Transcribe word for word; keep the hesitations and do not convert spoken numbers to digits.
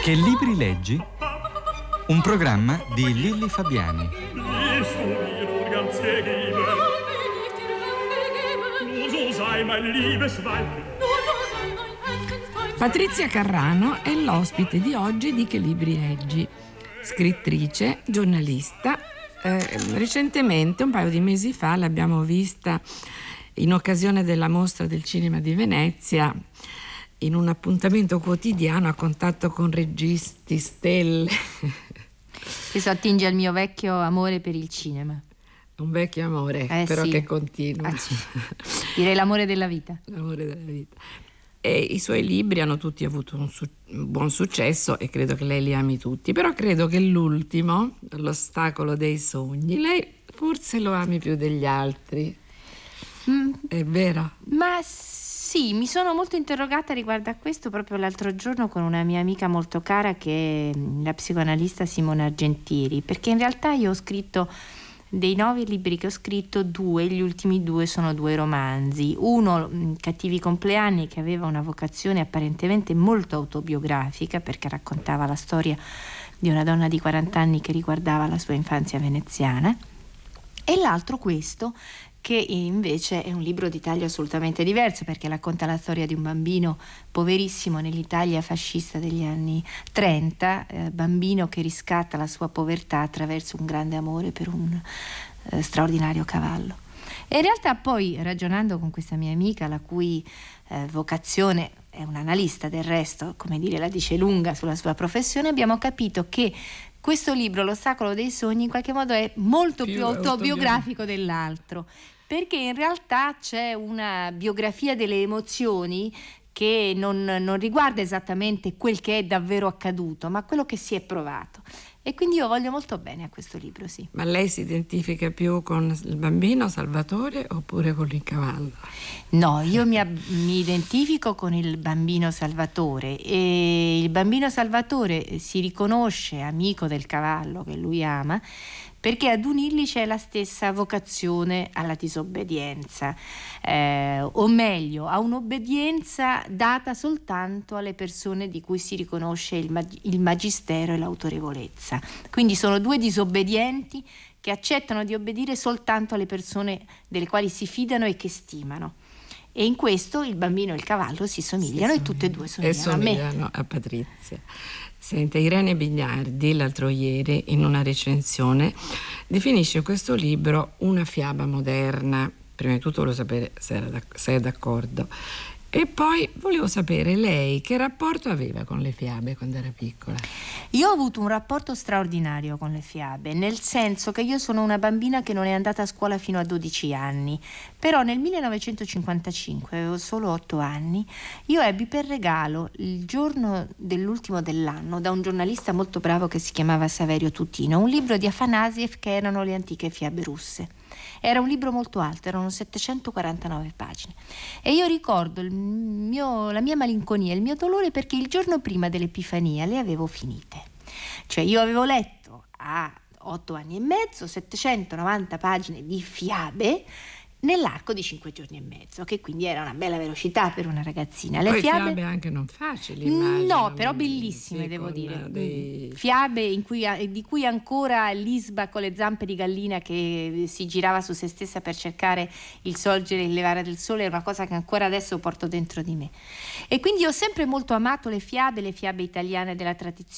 Che libri leggi? Un programma di Lilli Fabiani. Patrizia Carrano è l'ospite di oggi di Che libri leggi. Scrittrice, giornalista. Eh, recentemente, un paio di mesi fa, l'abbiamo vista in occasione della mostra del cinema di Venezia, in un appuntamento quotidiano a contatto con registi, stelle. Questo attinge al mio vecchio amore per il cinema. Un vecchio amore, eh, però sì. che continua. Ah, sì. Direi l'amore della vita. L'amore della vita. E i suoi libri hanno tutti avuto un, su- un buon successo e credo che lei li ami tutti, però credo che l'ultimo, L'ostacolo dei sogni, lei forse lo ami più degli altri. Mm. È vero? Ma sì, mi sono molto interrogata riguardo a questo proprio l'altro giorno con una mia amica molto cara che è la psicoanalista Simona Argentieri, perché in realtà io ho scritto dei nove libri che ho scritto, due, gli ultimi due sono due romanzi. Uno, Cattivi compleanni, che aveva una vocazione apparentemente molto autobiografica perché raccontava la storia di una donna di quaranta anni che riguardava la sua infanzia veneziana, e l'altro, questo, che invece è un libro di taglio assolutamente diverso perché racconta la storia di un bambino poverissimo nell'Italia fascista degli anni trenta, eh, bambino che riscatta la sua povertà attraverso un grande amore per un eh, straordinario cavallo. E in realtà poi, ragionando con questa mia amica, la cui eh, vocazione è un analista del resto, come dire, la dice lunga sulla sua professione, abbiamo capito che questo libro, L'ostacolo dei sogni, in qualche modo è molto più, più autobiografico dell'altro, perché in realtà c'è una biografia delle emozioni che non, non riguarda esattamente quel che è davvero accaduto, ma quello che si è provato. E quindi io voglio molto bene a questo libro, sì. Ma lei si identifica più con il bambino Salvatore oppure con il cavallo? No, io mi, mi identifico con il bambino Salvatore, e il bambino Salvatore si riconosce amico del cavallo che lui ama, perché ad unirli c'è la stessa vocazione alla disobbedienza, eh, o meglio, a un'obbedienza data soltanto alle persone di cui si riconosce il, mag- il magistero e l'autorevolezza. Quindi sono due disobbedienti che accettano di obbedire soltanto alle persone delle quali si fidano e che stimano. E in questo il bambino e il cavallo si somigliano, si e tutte e due somigliano, e somigliano a me. a Patrizia. Senta, Irene Bignardi l'altro ieri in una recensione definisce questo libro una fiaba moderna. Prima di tutto volevo sapere se, era d'ac- se è d'accordo, e poi volevo sapere lei che rapporto aveva con le fiabe quando era piccola. Io ho avuto un rapporto straordinario con le fiabe, nel senso che io sono una bambina che non è andata a scuola fino a dodici anni, però nel millenovecentocinquantacinque, avevo solo otto anni, io ebbi per regalo il giorno dell'ultimo dell'anno da un giornalista molto bravo che si chiamava Saverio Tutino un libro di Afanasiev che erano le antiche fiabe russe. Era un libro molto alto, erano settecentoquarantanove pagine, e io ricordo il mio, la mia malinconia, il mio dolore, perché il giorno prima dell'Epifania le avevo finite. Cioè io avevo letto a otto anni e mezzo settecentonovanta pagine di fiabe nell'arco di cinque giorni e mezzo, che quindi era una bella velocità per una ragazzina. Le Poi fiabe... fiabe anche non facili, immagino. No, però bellissime, sì, devo dire. Dei... Fiabe in cui, di cui ancora Lisba con le zampe di gallina che si girava su se stessa per cercare il sorgere e il levare del sole è una cosa che ancora adesso porto dentro di me. E quindi ho sempre molto amato le fiabe, le fiabe italiane della tradizione